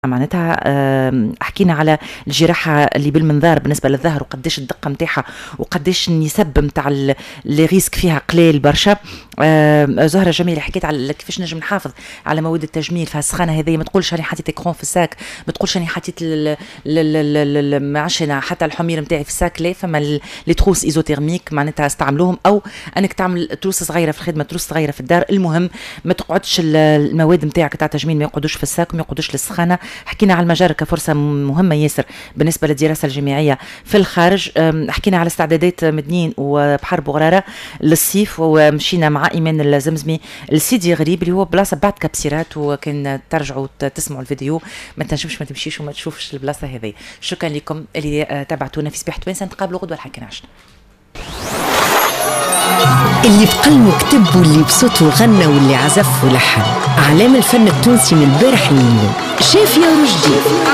معناتها حكينا على الجراحة اللي بالمنظار بالنسبة للظهر وقديش الدقة متاعها وقديش النسب متاع اللي ريسك فيها قليل برشا. زهرة جميلة حكيت على كيفاش نجم نحافظ على مواد التجميل في السخانة هذه. ما تقولش راني حطيت اكرون في الساك، ما تقولش راني حطيت ما عادش حتى الحمير نتاعي في الساك، لا فما لي تروس ايزوتيرميك معناتها استعملوهم، او انك تعمل تروس صغيرة في الخدمة تروس صغيرة في الدار. المهم ما تقعدش المواد نتاعك تاع التجميل ما يقعدوش في الساك وما يقعدوش للسخانة. حكينا على المجار كفرصة مهمة ياسر بالنسبة للدراسة الجامعية في الخارج. حكينا على استعدادات مدنيين وبحر بغرارة للصيف، ومشينا مع إيمان الزمزمي لسيدي غريب اللي هو بلاصة بعد كابسيرات، وكان ترجعوا تسمعوا الفيديو ما تنجمش ما تمشيش وما تشوفش البلاصة هذه. شكرا لكم اللي تابعتونا في صباح توانسة. نتقابلوا غدوة الحكي عشنا. اللي بقلمه كتب واللي بصوته غنى واللي عزف ولحن. أعلام الفن التونسي من البارح لليوم. شافية رشدي.